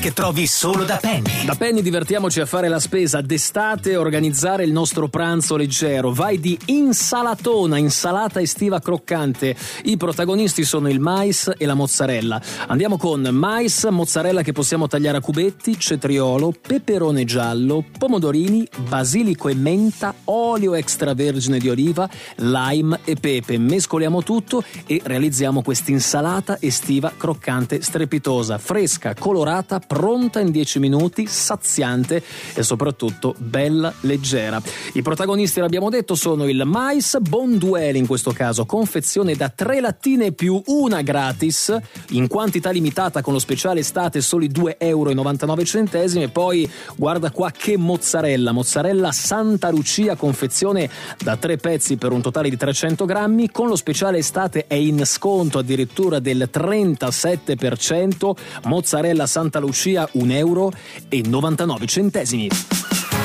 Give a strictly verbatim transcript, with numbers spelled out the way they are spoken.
che trovi solo da Penny. Da Penny divertiamoci a fare la spesa d'estate e organizzare il nostro pranzo leggero. Vai di insalatona, insalata estiva croccante. I protagonisti sono il mais e la mozzarella. Andiamo con mais, mozzarella che possiamo tagliare a cubetti, cetriolo, peperone giallo, pomodorini, basilico e menta, olio extravergine di oliva, lime e pepe. Mescoliamo tutto e realizziamo quest'insalata estiva croccante, strepitosa, fresca, colorata, pronta in dieci minuti, saziante e soprattutto bella leggera. I protagonisti, l'abbiamo detto, sono il mais Bonduelle, in questo caso confezione da tre lattine più una gratis in quantità limitata con lo speciale estate, soli due euro e novantanove centesimi. E poi guarda qua che mozzarella, mozzarella Santa Lucia, confezione da tre pezzi per un totale di trecento grammi, con lo speciale estate è in sconto addirittura del trentasette per cento. Mozzarella Santa Lucia un euro e novantanove centesimi.